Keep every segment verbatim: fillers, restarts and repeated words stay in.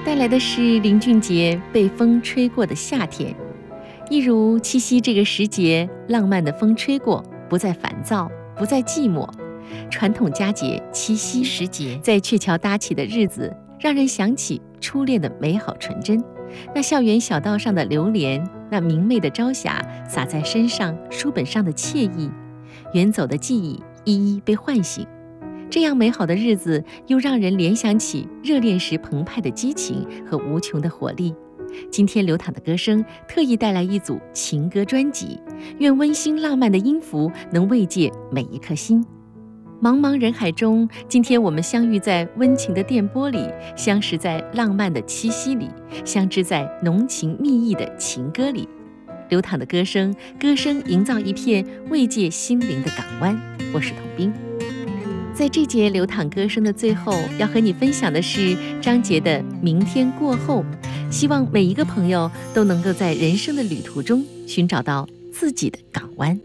带来的是林俊杰被风吹过的夏天，一如七夕这个时节，浪漫的风吹过，不再烦躁，不再寂寞。传统佳节七夕时节，在鹊桥搭起的日子，让人想起初恋的美好纯真。那校园小道上的流连，那明媚的朝霞洒在身上，书本上的惬意，远走的记忆一一被唤醒。这样美好的日子，又让人联想起热恋时澎湃的激情和无穷的活力。今天流淌的歌声特意带来一组情歌专辑，愿温馨浪漫的音符能慰藉每一颗心。茫茫人海中，今天我们相遇在温情的电波里，相识在浪漫的七夕里，相知在浓情蜜意的情歌里。流淌的歌声，歌声营造一片慰藉心灵的港湾。我是童冰。在这节流淌歌声的最后，要和你分享的是张杰的《明天过后》，希望每一个朋友都能够在人生的旅途中寻找到自己的港湾。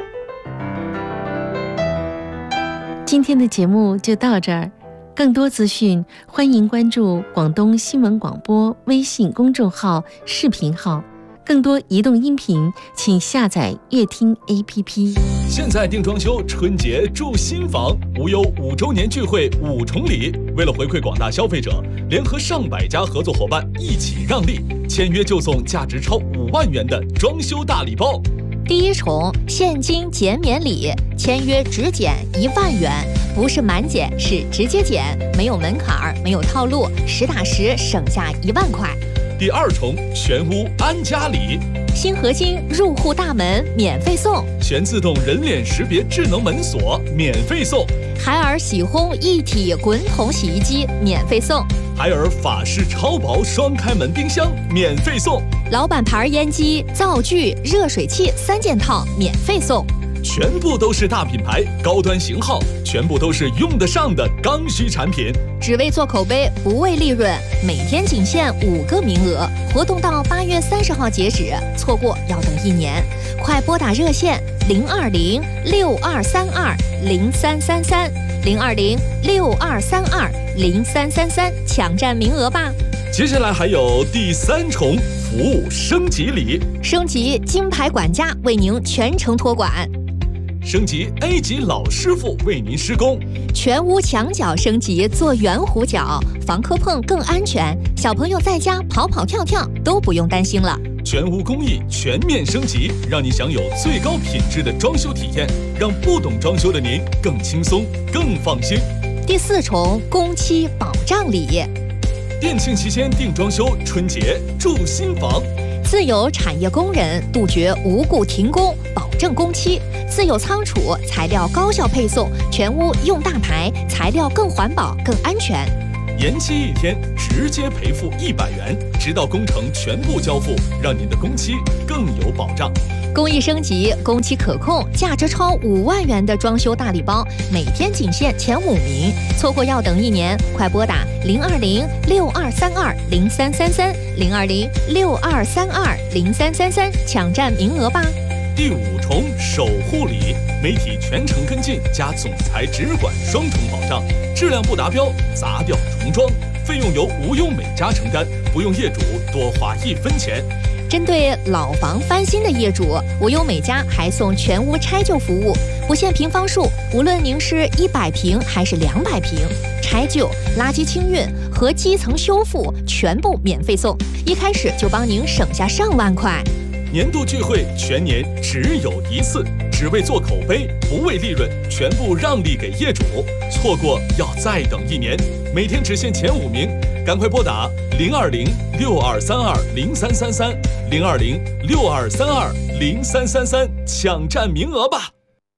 今天的节目就到这儿，更多资讯欢迎关注广东新闻广播微信公众号、视频号。更多移动音频，请下载乐听 A P P。 现在定装修，春节住新房，无忧五周年聚会五重礼。为了回馈广大消费者，联合上百家合作伙伴一起让利，签约就送价值超五万元的装修大礼包。 第一重现金减免礼，签约只减一万元，不是满减，是直接减，没有门槛，没有套路，实打实省下一万块。 第二重全屋安家礼， 新合金入户大门免费送， 全自动人脸识别智能门锁免费送， 海尔洗烘一体滚筒洗衣机免费送， 海尔法式超薄双开门冰箱免费送， 老板牌烟机、灶具、热水器三件套免费送。 全部都是大品牌、高端型号，全部都是用得上的刚需产品。 只为做口碑，不为利润，每天仅限五个名额，活动到八月三十号截止，错过要等一年。快拨打热线零二零六二三二零三三三零二零六二三二零三三三，抢占名额吧。 接下来还有第三重服务升级礼， 升级金牌管家为您全程托管。 升级 A 级老师傅为您施工， 全屋墙角升级做圆弧角，防磕碰更安全，小朋友在家跑跑跳跳都不用担心了。 全屋工艺全面升级，让你享有最高品质的装修体验，让不懂装修的您更轻松更放心。 第四重工期保障礼， 店庆期间定装修，春节住新房， 自有产业工人杜绝无故停工，保证工期。自有仓储，材料高效配送，全屋用大牌，材料更环保更安全。 延期一天直接赔付一百元，直到工程全部交付，让您的工期更有保障。 工艺升级，工期可控，价值超五万元的装修大礼包，每天仅限前五名，错过要等一年，快拨打零二零六二三二零三三三零二零六二三二零三三三，抢占名额吧。 第五重守护礼，媒体全程跟进加总裁直管双重保障，质量不达标砸掉重装，费用由无忧美家承担，不用业主多花一分钱。 针对老房翻新的业主，无忧美家还送全屋拆旧服务，不限平方数，无论您是一百平还是两百平，拆旧、垃圾清运和基层修复全部免费送，一开始就帮您省下上万块。 年度聚会全年只有一次，只为做口碑，不为利润，全部让利给业主，错过要再等一年，每天只限前五名，赶快拨打零二零六二三二零三三三零二零六二三二零三三三，抢占名额吧。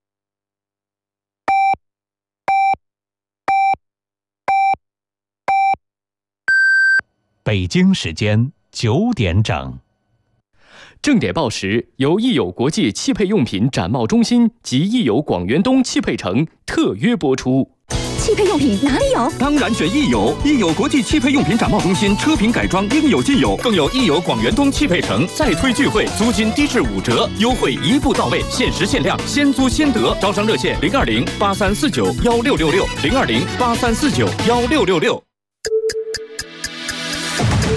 北京时间九点整。 正点报时由益友国际汽配用品展贸中心及益友广源东汽配城特约播出。 汽配用品哪里有？ 当然选益友，益友国际汽配用品展贸中心，车品改装应有尽有，更有益友广源东汽配城再推聚会，租金低至五折，优惠一步到位，限时限量，先租先得。招商热线零二零八三四九幺六六六零二零八三四九幺六六六。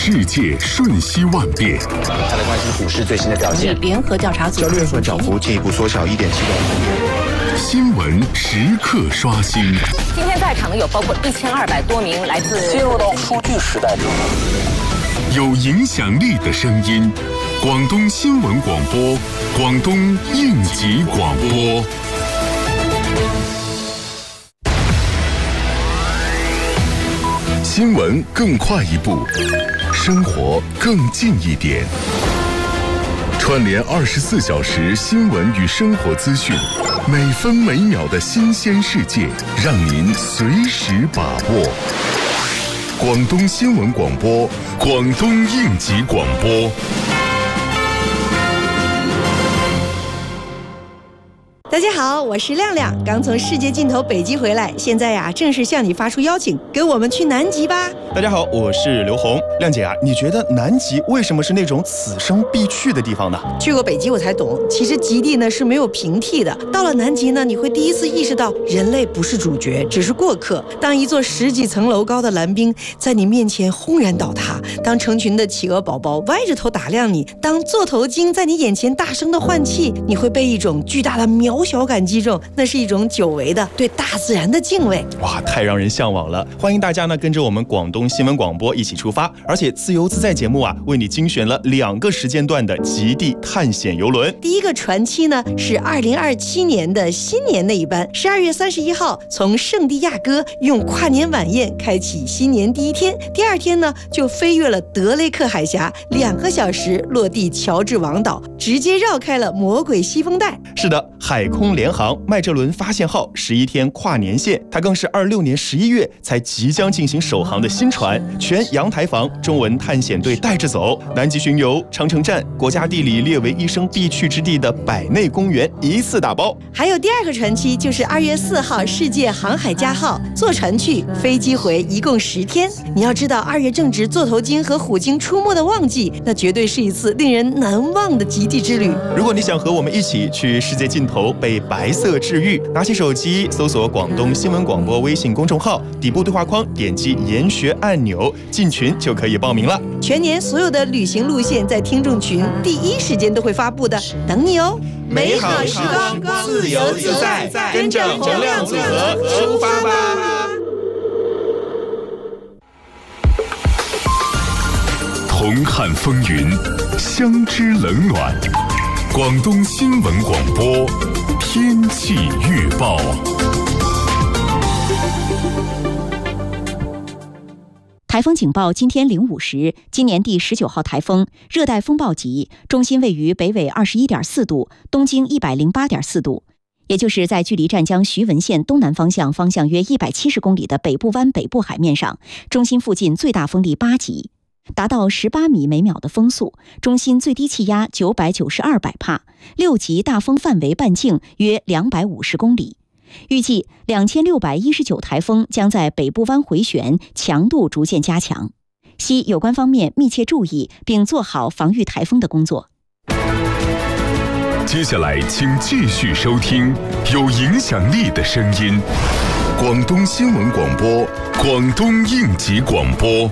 世界瞬息万变。 再来关心股市最新的表现。 联合调查组交易员所涨幅进一步缩小一点七个百分点。 新闻时刻刷新。 今天在场的有包括一千二百多名来自进入到数据时代之后， 有影响力的声音，广东新闻广播，广东应急广播。新闻更快一步，生活更近一点。串联二十四小时新闻与生活资讯，每分每秒的新鲜世界，让您随时把握。广东新闻广播，广东应急广播。 大家好，我是亮亮，刚从世界尽头北极回来，现在呀、啊、正式向你发出邀请，跟我们去南极吧。 大家好，我是刘红。亮姐啊，你觉得南极为什么是那种此生必去的地方呢？ 去过北极我才懂，其实极地呢是没有平替的。到了南极呢，你会第一次意识到人类不是主角，只是过客。当一座十几层楼高的蓝冰在你面前轰然倒塌，当成群的企鹅宝宝歪着头打量你，当座头鲸在你眼前大声的换气，你会被一种巨大的渺小感击中，那是一种久违的对大自然的敬畏。 哇，太让人向往了！欢迎大家呢跟着我们广东新闻广播一起出发，而且自由自在节目啊为你精选了两个时间段的极地探险游轮。 第一个船期呢是二零二七年的新年那一班，十二月三十一号从圣地亚哥用跨年晚宴开启新年第一天，第二天呢就飞越了德雷克海峡，两个小时落地乔治王岛，直接绕开了魔鬼西风带。 是的，海空联航麦哲伦发现号十一天跨年线，它更是二六年十一月才即将进行首航的新船，全阳台房中文探险队带着走，南极巡游、长城站、国家地理列为一生必去之地的百内公园一次打包。 还有第二个船期就是二月四号世界航海家号，坐船去，飞机回，一共十天。你要知道，二月正值座头鲸和虎鲸出没的旺季，那绝对是一次令人难忘的极地之旅。 如果你想和我们一起去世界尽头被白色治愈，拿起手机搜索广东新闻广播微信公众号，底部对话框点击研学按钮进群就可以报名了。 全年所有的旅行路线在听众群第一时间都会发布的，等你哦。 美好时光，自由自在，跟着洪亮组合出发吧。 同看风云，相知冷暖。广东新闻广播天气预报。 台风警报今天零五时，今年第十九号台风，热带风暴级，中心位于北纬二十一点四度，东经一百零八点四度，也就是在距离湛江徐闻县东南方向方向约一百七十公里的北部湾北部海面上，中心附近最大风力八级。达到十八米每秒的风速，中心最低气压九百九十二百帕，六级大风范围半径约两百五十公里。预计两千六百一十九台风将在北部湾回旋，强度逐渐加强，希有关方面密切注意，并做好防御台风的工作。 接下来，请继续收听有影响力的声音——广东新闻广播，广东应急广播。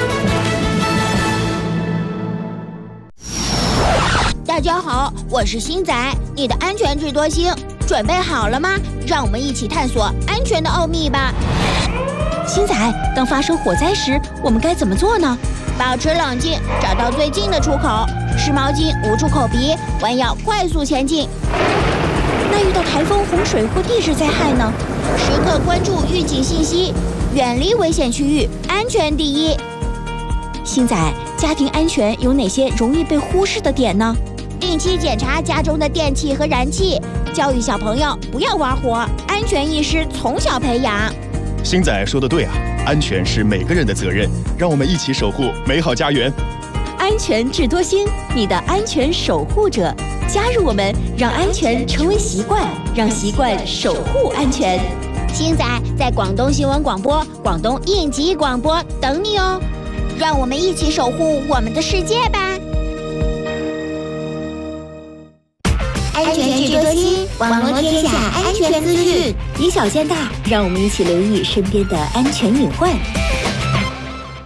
大家好，我是星仔，你的安全智多星，准备好了吗？让我们一起探索安全的奥秘吧。 星仔，当发生火灾时，我们该怎么做呢？ 保持冷静，找到最近的出口，湿毛巾捂住口鼻，弯腰快速前进。 那遇到台风、洪水或地质灾害呢？ 时刻关注预警信息，远离危险区域，安全第一。 星仔，家庭安全有哪些容易被忽视的点呢？ 定期检查家中的电器和燃气，教育小朋友不要玩火，安全意识从小培养。 星仔说的对啊，安全是每个人的责任，让我们一起守护美好家园。 安全智多星，你的安全守护者，加入我们，让安全成为习惯，让习惯守护安全。 星仔在广东新闻广播、广东应急广播等你哦，让我们一起守护我们的世界吧。 安全智多星，网罗天下安全资讯， 以小见大，让我们一起留意身边的安全隐患。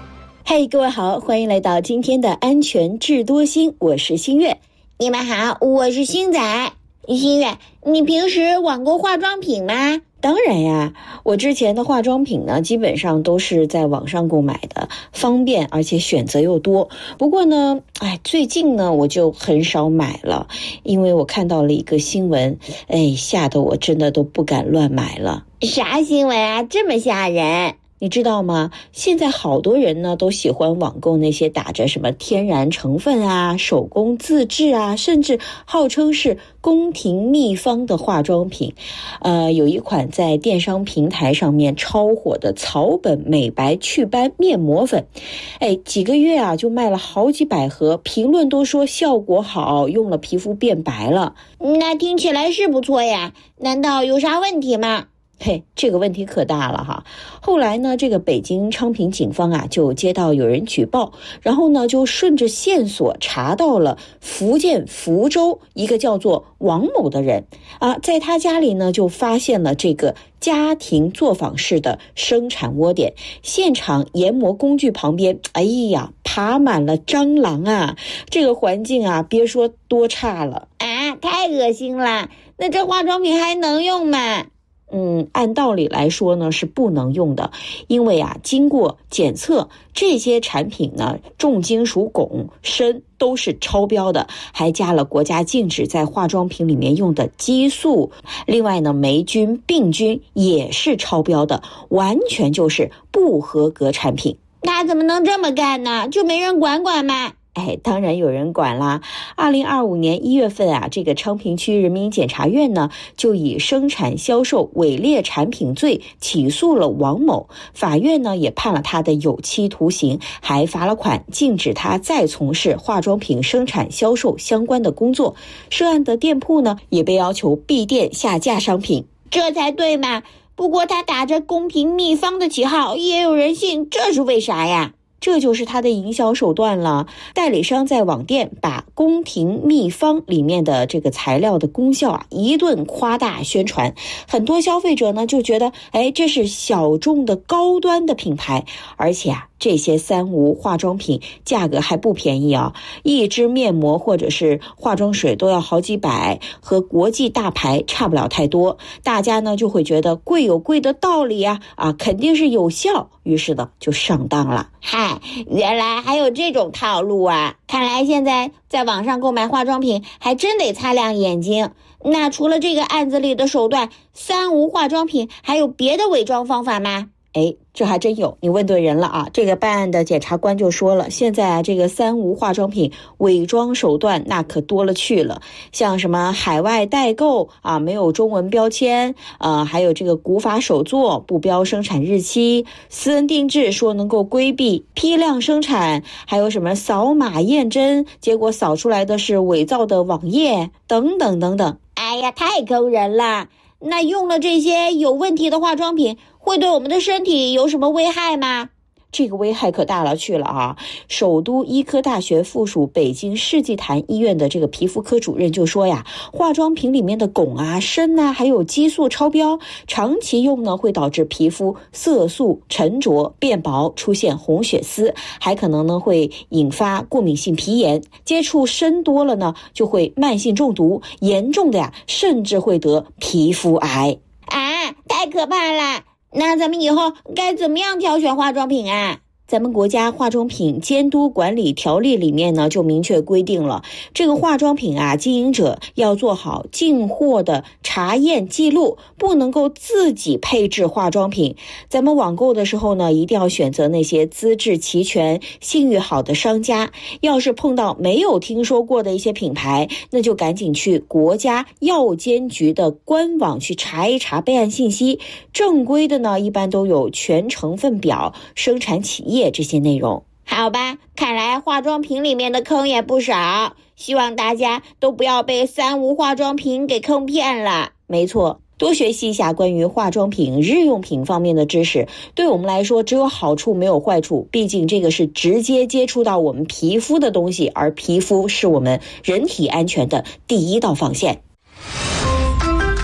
嘿、hey, 各位好，欢迎来到今天的安全智多星，我是新月。 你们好，我是星仔。新月，你平时网购化妆品吗？ 当然呀，我之前的化妆品呢，基本上都是在网上购买的，方便而且选择又多。不过呢，哎，最近呢我就很少买了，因为我看到了一个新闻，哎，吓得我真的都不敢乱买了。 啥新闻啊？这么吓人？ 你知道吗？现在好多人呢都喜欢网购那些打着什么天然成分啊、手工自制啊，甚至号称是宫廷秘方的化妆品。呃，有一款在电商平台上面超火的草本美白祛斑面膜粉，哎，几个月啊就卖了好几百盒，评论都说效果好，用了皮肤变白了。 那听起来是不错呀，难道有啥问题吗？ 嘿，这个问题可大了哈！后来呢，这个北京昌平警方啊就接到有人举报，然后呢就顺着线索查到了福建福州一个叫做王某的人啊，在他家里呢就发现了这个家庭作坊式的生产窝点，现场研磨工具旁边，哎呀，爬满了蟑螂啊！这个环境啊，别说多差了啊，太恶心了！那这化妆品还能用吗？ 嗯，按道理来说呢是不能用的，因为啊，经过检测，这些产品呢重金属汞、砷都是超标的，还加了国家禁止在化妆品里面用的激素。另外呢，霉菌、病菌也是超标的，完全就是不合格产品。 那怎么能这么干呢？就没人管管吗？ 哎，当然有人管啦。二零二五年一月份啊，这个昌平区人民检察院呢，就以生产销售伪劣产品罪起诉了王某。法院呢也判了他的有期徒刑，还罚了款，禁止他再从事化妆品生产销售相关的工作。涉案的店铺呢，也被要求闭店下架商品。 这才对嘛！不过他打着宫廷秘方的旗号，也有人信，这是为啥呀？ 这就是他的营销手段了。代理商在网店把宫廷秘方里面的这个材料的功效啊一顿夸大宣传，很多消费者呢就觉得，哎，这是小众的高端的品牌，而且啊这些三无化妆品价格还不便宜啊，一支面膜或者是化妆水都要好几百，和国际大牌差不了太多。大家呢就会觉得贵有贵的道理啊，啊肯定是有效，于是呢就上当了。 嗨，原来还有这种套路啊！看来现在在网上购买化妆品还真得擦亮眼睛。那除了这个案子里的手段，三无化妆品还有别的伪装方法吗？ 哎，这还真有，你问对人了啊！这个办案的检察官就说了，现在啊，这个三无化妆品伪装手段那可多了去了，像什么海外代购啊，没有中文标签啊，还有这个古法手作，不标生产日期，私人定制说能够规避批量生产，还有什么扫码验真，结果扫出来的是伪造的网页，等等等等。 哎呀，太坑人了！那用了这些有问题的化妆品，会对我们的身体有什么危害吗？ 这个危害可大了去了啊！首都医科大学附属北京世纪坛医院的这个皮肤科主任就说呀，化妆品里面的汞啊、砷啊，还有激素超标，长期用呢会导致皮肤色素沉着变薄，出现红血丝，还可能呢会引发过敏性皮炎。接触砷多了呢，就会慢性中毒，严重的呀，甚至会得皮肤癌啊！太可怕了！那咱们以后该怎么样挑选化妆品啊？ 咱们国家化妆品监督管理条例里面呢，就明确规定了，这个化妆品啊，经营者要做好进货的查验记录，不能够自己配置化妆品。咱们网购的时候呢，一定要选择那些资质齐全、信誉好的商家。要是碰到没有听说过的一些品牌，那就赶紧去国家药监局的官网去查一查备案信息。正规的呢，一般都有全成分表、生产企业这些内容。 好吧，看来化妆品里面的坑也不少，希望大家都不要被三无化妆品给坑骗了。 没错，多学习一下关于化妆品、日用品方面的知识，对我们来说只有好处没有坏处，毕竟这个是直接接触到我们皮肤的东西，而皮肤是我们人体安全的第一道防线。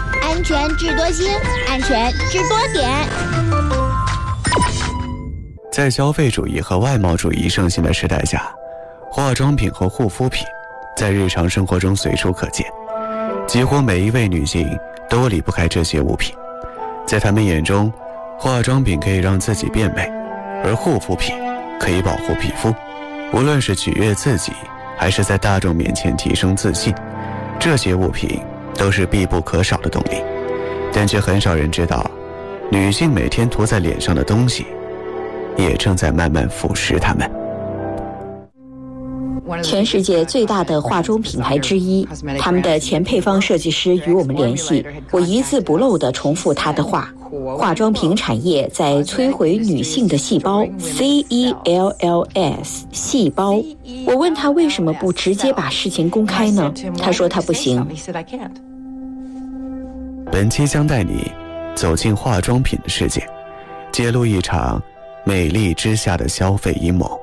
安全智多星，安全智多点。 在消费主义和外貌主义盛行的时代下，化妆品和护肤品在日常生活中随处可见，几乎每一位女性都离不开这些物品。在她们眼中，化妆品可以让自己变美，而护肤品可以保护皮肤。无论是取悦自己，还是在大众面前提升自信，这些物品都是必不可少的动力。但却很少人知道，女性每天涂在脸上的东西也正在慢慢腐蚀她们。 全世界最大的化妆品牌之一，他们的前配方设计师与我们联系，我一字不漏地重复他的话：化妆品产业在摧毁女性的细胞 C E L L S 细胞。我问他为什么不直接把事情公开呢？他说他不行。 本期将带你走进化妆品的世界，揭露一场美丽之下的消费阴谋。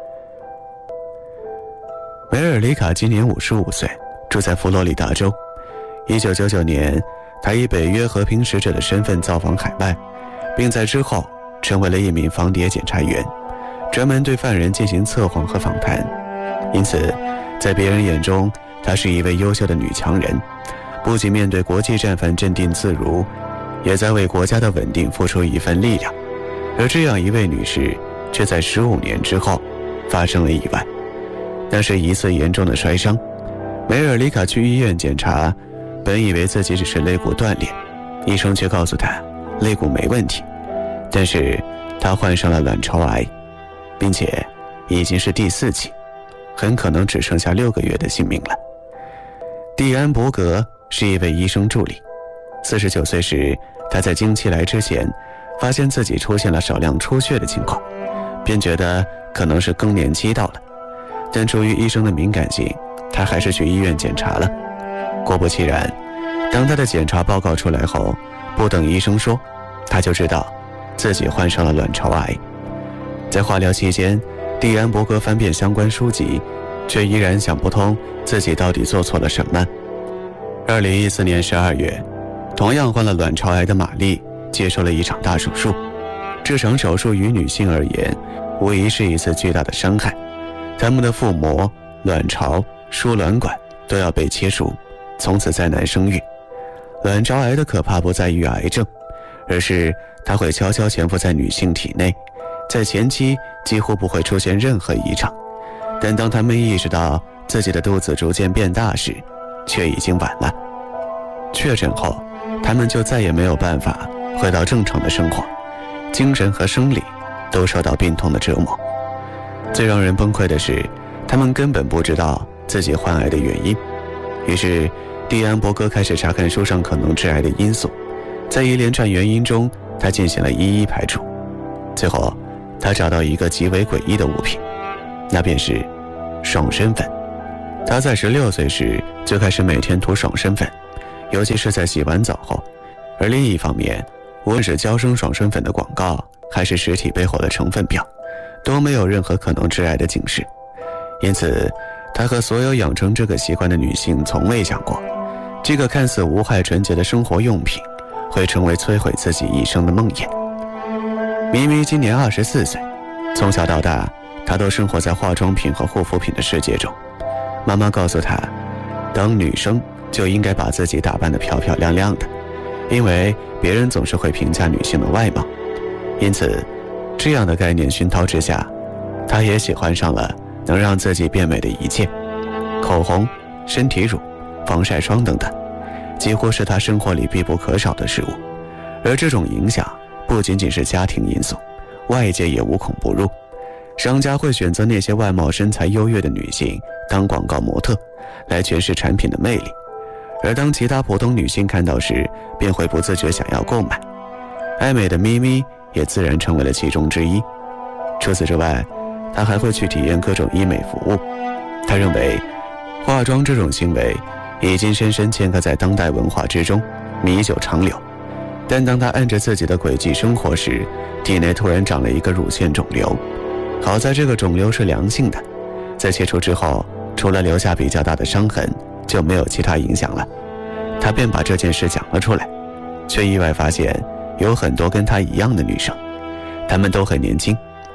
梅尔里卡今年五十五岁，住在佛罗里达州。一九九九年，他以北约和平使者的身份造访海外，并在之后成为了一名房谍检察员，专门对犯人进行测谎和访谈。因此，在别人眼中，她是一位优秀的女强人，不仅面对国际战犯镇定自如，也在为国家的稳定付出一份力量。而这样一位女士，却在十五年之后发生了意外。那是一次严重的摔伤，梅尔里卡去医院检查，本以为自己只是肋骨断裂，医生却告诉她肋骨没问题，但是她患上了卵巢癌，并且已经是第四期，很可能只剩下六个月的性命了。蒂安伯格是一位医生助理，四十九岁时，他在经期来之前发现自己出现了少量出血的情况，便觉得可能是更年期到了。但出于医生的敏感性，他还是去医院检查了。果不其然，当他的检查报告出来后，不等医生说，他就知道自己患上了卵巢癌。在化疗期间，蒂安伯格翻遍相关书籍，却依然想不通自己到底做错了什么。二零一四年十二月，同样患了卵巢癌的玛丽接受了一场大手术。这场手术于女性而言，无疑是一次巨大的伤害。他们的腹膜、卵巢、输卵管都要被切除，从此再难生育。卵巢癌的可怕不在于癌症，而是它会悄悄潜伏在女性体内，在前期几乎不会出现任何异常，但当他们意识到自己的肚子逐渐变大时，却已经晚了。确诊后，他们就再也没有办法回到正常的生活，精神和生理都受到病痛的折磨。最让人崩溃的是，他们根本不知道自己患癌的原因。于是蒂安伯格开始查看书上可能致癌的因素，在一连串原因中，他进行了一一排除。最后他找到一个极为诡异的物品，那便是爽身粉。他在十六岁时就开始每天涂爽身粉，尤其是在洗完澡后。而另一方面，无论是娇生爽身粉的广告，还是实体背后的成分表，都没有任何可能致癌的警示。因此他和所有养成这个习惯的女性从未想过，这个看似无害纯洁的生活用品会成为摧毁自己一生的梦魇。咪咪今年二十四岁，从小到大她都生活在化妆品和护肤品的世界中。妈妈告诉她，当女生就应该把自己打扮得漂漂亮亮的，因为别人总是会评价女性的外貌。因此这样的概念熏陶之下，她也喜欢上了能让自己变美的一切，口红、身体乳、防晒霜等等，几乎是她生活里必不可少的事物。而这种影响不仅仅是家庭因素，外界也无孔不入。商家会选择那些外貌身材优越的女性当广告模特，来诠释产品的魅力，而当其他普通女性看到时，便会不自觉想要购买。爱美的咪咪也自然成为了其中之一。除此之外，她还会去体验各种医美服务。她认为化妆这种行为已经深深嵌刻在当代文化之中，弥久长流。但当她按着自己的轨迹生活时，体内突然长了一个乳腺肿瘤。好在这个肿瘤是良性的，在切除之后，除了留下比较大的伤痕，就没有其他影响了。她便把这件事讲了出来，却意外发现有很多跟她一样的女生，她们都很年轻，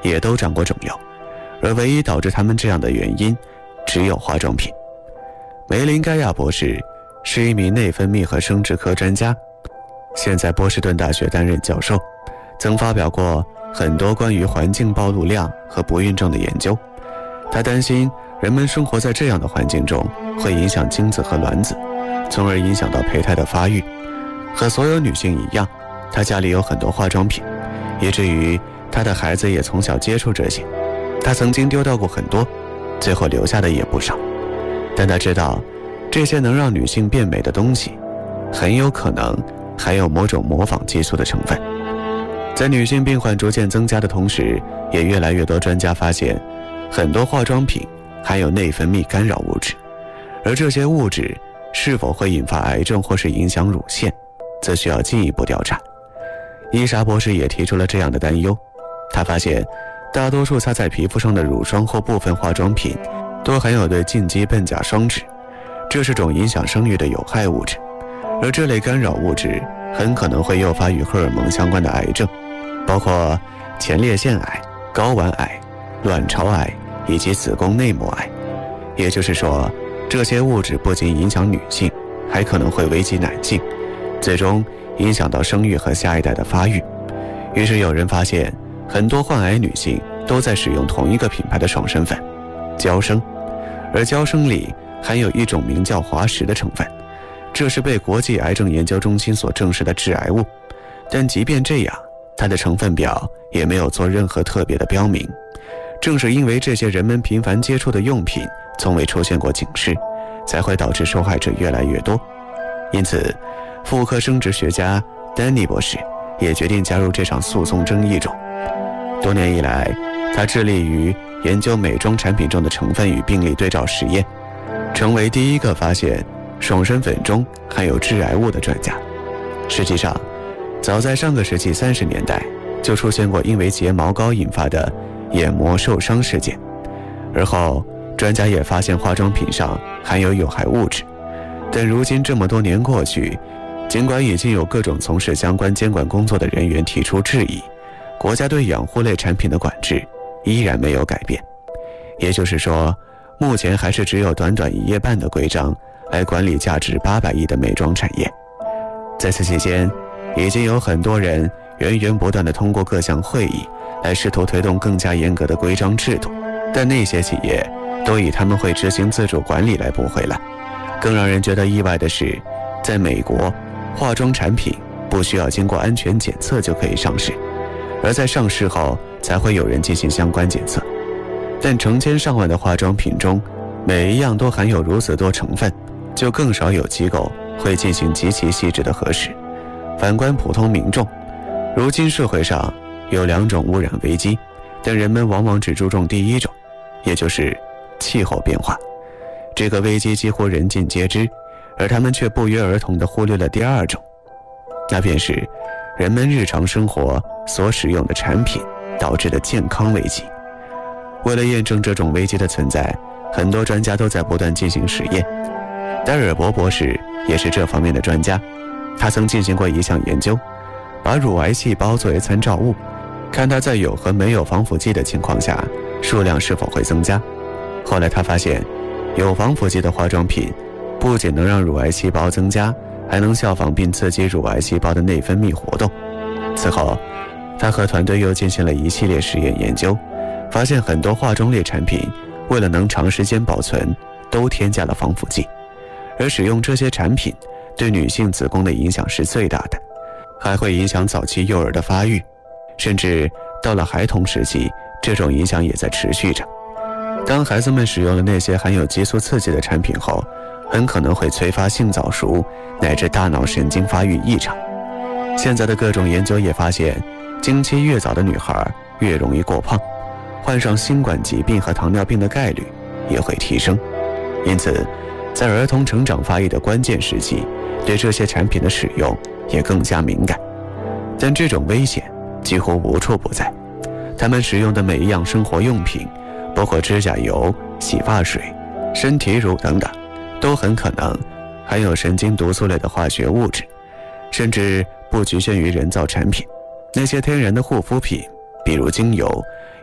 也都长过肿瘤，而唯一导致他们这样的原因只有化妆品。梅林盖亚博士是一名内分泌和生殖科专家，现在波士顿大学担任教授，曾发表过很多关于环境暴露量和不孕症的研究。他担心人们生活在这样的环境中会影响精子和卵子，从而影响到胚胎的发育。和所有女性一样，她家里有很多化妆品，以至于她的孩子也从小接触这些。她曾经丢掉过很多，最后留下的也不少。但她知道，这些能让女性变美的东西，很有可能含有某种模仿激素的成分。在女性病患逐渐增加的同时，也越来越多专家发现，很多化妆品含有内分泌干扰物质，而这些物质是否会引发癌症或是影响乳腺，则需要进一步调查。伊莎博士也提出了这样的担忧，他发现大多数擦在皮肤上的乳霜或部分化妆品都含有对进基苯甲双酯，这是种影响生育的有害物质，而这类干扰物质很可能会诱发与荷尔蒙相关的癌症，包括前列腺癌、睾丸癌、卵巢癌以及子宫内膜癌。也就是说，这些物质不仅影响女性，还可能会危及男性，最终影响到生育和下一代的发育。于是有人发现，很多患癌女性都在使用同一个品牌的爽身粉娇生，而娇生里含有一种名叫滑石的成分，这是被国际癌症研究中心所证实的致癌物。但即便这样，它的成分表也没有做任何特别的标明。正是因为这些人们频繁接触的用品从未出现过警示，才会导致受害者越来越多。因此，妇科生殖学家丹尼博士也决定加入这场诉讼争议中。多年以来，他致力于研究美妆产品中的成分与病例对照实验，成为第一个发现爽身粉中含有致癌物的专家。实际上，早在上个世纪三十年代就出现过因为睫毛膏引发的眼膜受伤事件，而后专家也发现化妆品上含有有害物质。但如今这么多年过去，尽管已经有各种从事相关监管工作的人员提出质疑，国家对养护类产品的管制依然没有改变。也就是说，目前还是只有短短一页半的规章来管理价值八百亿的美妆产业。在此期间，已经有很多人源源不断地通过各项会议来试图推动更加严格的规章制度，但那些企业都以他们会执行自主管理来驳回了。更让人觉得意外的是，在美国，化妆产品不需要经过安全检测就可以上市，而在上市后才会有人进行相关检测。但成千上万的化妆品中，每一样都含有如此多成分，就更少有机构会进行极其细致的核实。反观普通民众，如今社会上有两种污染危机，但人们往往只注重第一种，也就是气候变化。这个危机几乎人尽皆知，而他们却不约而同地忽略了第二种，那便是人们日常生活所使用的产品导致的健康危机。为了验证这种危机的存在，很多专家都在不断进行实验。戴尔伯博士也是这方面的专家，他曾进行过一项研究，把乳癌细胞作为参照物，看它在有和没有防腐剂的情况下数量是否会增加。后来他发现，有防腐剂的化妆品不仅能让乳癌细胞增加，还能效仿并刺激乳癌细胞的内分泌活动。此后，他和团队又进行了一系列实验研究，发现很多化妆类产品为了能长时间保存，都添加了防腐剂，而使用这些产品对女性子宫的影响是最大的，还会影响早期幼儿的发育，甚至到了孩童时期，这种影响也在持续着。当孩子们使用了那些含有激素刺激的产品后，很可能会催发性早熟乃至大脑神经发育异常。现在的各种研究也发现，经期越早的女孩越容易过胖，患上心管疾病和糖尿病的概率也会提升。因此，在儿童成长发育的关键时期，对这些产品的使用也更加敏感。但这种危险几乎无处不在，他们使用的每一样生活用品，包括指甲油、洗发水、身体乳等等，都很可能含有神经毒素类的化学物质，甚至不局限于人造产品。那些天然的护肤品，比如精油，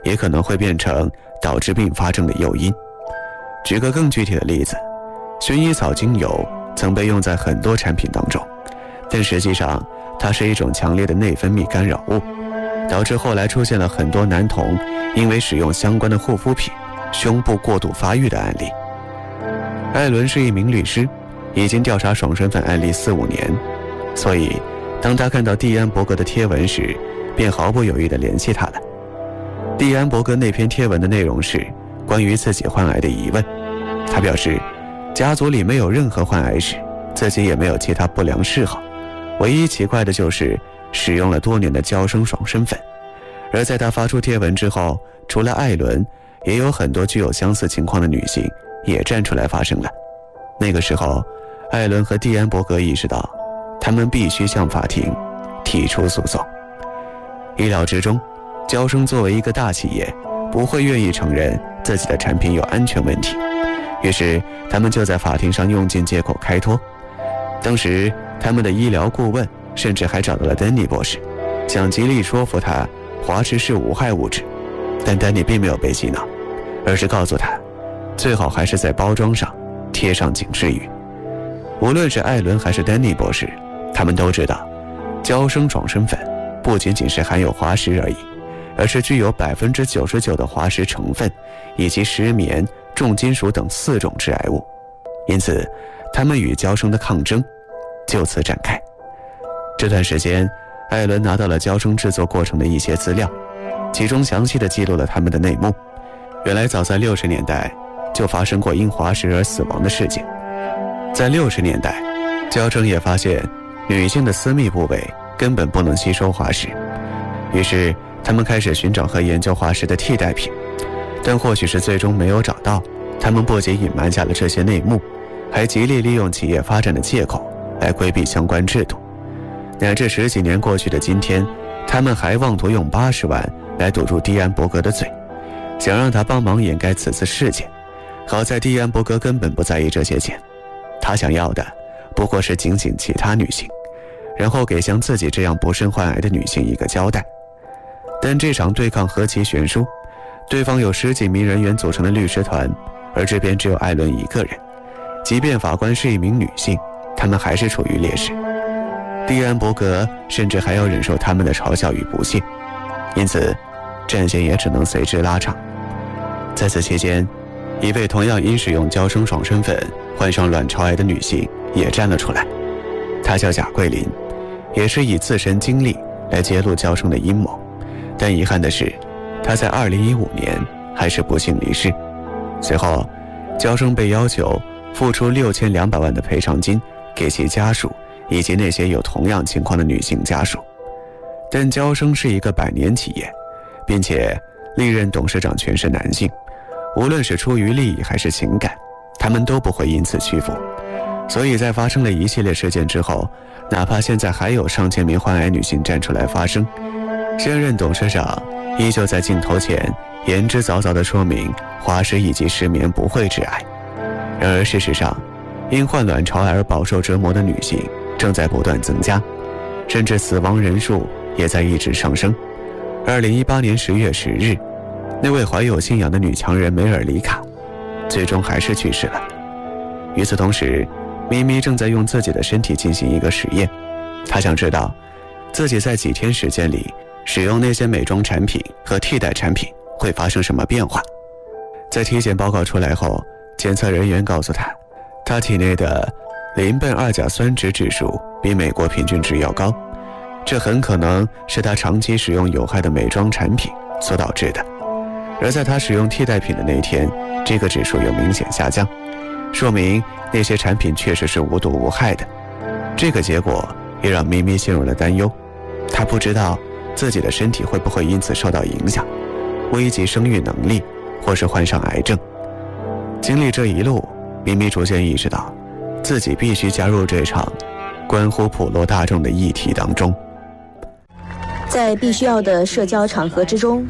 也可能会变成导致并发症的诱因。举个更具体的例子，薰衣草精油曾被用在很多产品当中，但实际上它是一种强烈的内分泌干扰物，导致后来出现了很多男童因为使用相关的护肤品，胸部过度发育的案例。艾伦是一名律师，已经调查爽身粉案例四五年，所以当他看到蒂安伯格的贴文时，便毫不犹豫地联系他了。蒂安伯格那篇贴文的内容是关于自己患癌的疑问，他表示家族里没有任何患癌史，自己也没有其他不良嗜好，唯一奇怪的就是使用了多年的娇生爽身粉。而在他发出贴文之后，除了艾伦，也有很多具有相似情况的女性也站出来发声了。那个时候，艾伦和蒂安伯格意识到他们必须向法庭提出诉讼。意料之中，娇生作为一个大企业，不会愿意承认自己的产品有安全问题，于是他们就在法庭上用尽借口开脱。当时他们的医疗顾问甚至还找到了丹尼博士，想极力说服他华氏是无害物质，但丹尼并没有被洗脑，而是告诉他最好还是在包装上贴上警示语。无论是艾伦还是丹尼博士，他们都知道娇生爽身粉不仅仅是含有滑石而已，而是具有 百分之九十九 的滑石成分，以及石棉、重金属等四种致癌物。因此他们与娇生的抗争就此展开。这段时间，艾伦拿到了娇生制作过程的一些资料，其中详细地记录了他们的内幕。原来早在六十年代就发生过因滑石而死亡的事件。在六十年代，娇生也发现女性的私密部位根本不能吸收滑石，于是他们开始寻找和研究滑石的替代品，但或许是最终没有找到，他们不仅隐瞒下了这些内幕，还极力利用企业发展的借口来规避相关制度。乃至十几年过去的今天，他们还妄图用八十万来堵住蒂安伯格的嘴，想让他帮忙掩盖此次事件。好在蒂安伯格根本不在意这些钱，他想要的不过是警醒其他女性，然后给像自己这样不慎患癌的女性一个交代。但这场对抗何其悬殊，对方有十几名人员组成的律师团，而这边只有艾伦一个人。即便法官是一名女性，他们还是处于劣势。蒂安伯格甚至还要忍受他们的嘲笑与不屑，因此战线也只能随之拉长。在此期间，一位同样因使用娇生爽身粉患上卵巢癌的女性也站了出来，她叫贾桂林，也是以自身经历来揭露娇生的阴谋。但遗憾的是，她在二零一五年还是不幸离世。随后，娇生被要求付出六千两百万的赔偿金给其家属以及那些有同样情况的女性家属。但娇生是一个百年企业，并且历任董事长全是男性，无论是出于利益还是情感，他们都不会因此屈服。所以在发生了一系列事件之后，哪怕现在还有上千名患癌女性站出来发声，现任董事长依旧在镜头前言之凿凿地说明滑石以及石棉不会致癌。然而事实上，因患卵巢癌而饱受折磨的女性正在不断增加，甚至死亡人数也在一直上升。二零一八年十月十日，那位怀有信仰的女强人梅尔里卡最终还是去世了。与此同时，咪咪正在用自己的身体进行一个实验，她想知道自己在几天时间里使用那些美妆产品和替代产品会发生什么变化。在体检报告出来后，检测人员告诉她，她体内的邻苯二甲酸酯指数比美国平均值要高，这很可能是她长期使用有害的美妆产品所导致的。而在她使用替代品的那天，这个指数有明显下降，说明那些产品确实是无毒无害的。这个结果也让咪咪陷入了担忧，她不知道自己的身体会不会因此受到影响，危及生育能力，或是患上癌症。经历这一路，咪咪逐渐意识到自己必须加入这场关乎普罗大众的议题当中。 在必须要的社交场合之中，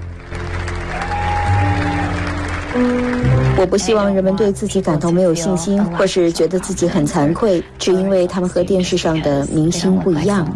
我不希望人们对自己感到没有信心，或是觉得自己很惭愧，只因为他们和电视上的明星不一样。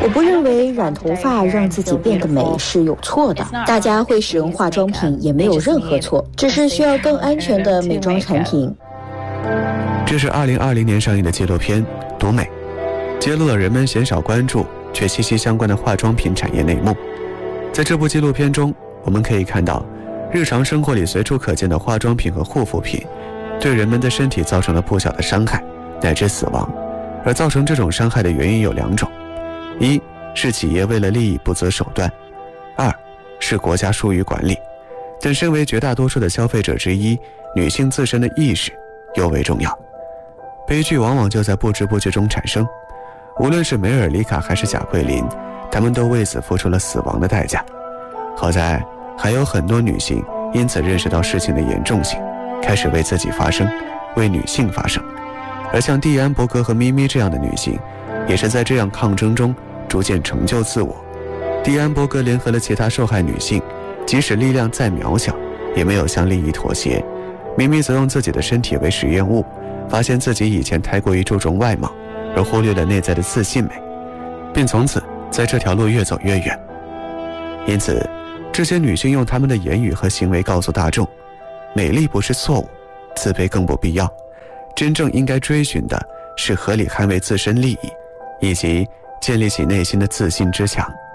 我不认为染头发让自己变得美是有错的，大家会使用化妆品也没有任何错，只是需要更安全的美妆产品。 这是二零二零年上映的纪录片《读美》，揭露了人们鲜少关注却息息相关的化妆品产业内幕。在这部纪录片中，我们可以看到日常生活里随处可见的化妆品和护肤品对人们的身体造成了不小的伤害乃至死亡，而造成这种伤害的原因有两种：一是企业为了利益不择手段，二是国家疏于管理。但身为绝大多数的消费者之一，女性自身的意识尤为重要。悲剧往往就在不知不觉中产生，无论是梅尔里卡还是贾桂林，她们都为此付出了死亡的代价。好在还有很多女性因此认识到事情的严重性，开始为自己发声，为女性发声。而像蒂安伯格和咪咪这样的女性，也是在这样抗争中逐渐成就自我。蒂安伯格联合了其他受害女性，即使力量再渺小，也没有向利益妥协。咪咪则用自己的身体为实验物，发现自己以前太过于注重外貌，而忽略了内在的自信美，并从此在这条路越走越远。因此，这些女性用她们的言语和行为告诉大众，美丽不是错误，自卑更不必要，真正应该追寻的是合理捍卫自身利益，以及建立起内心的自信之墙。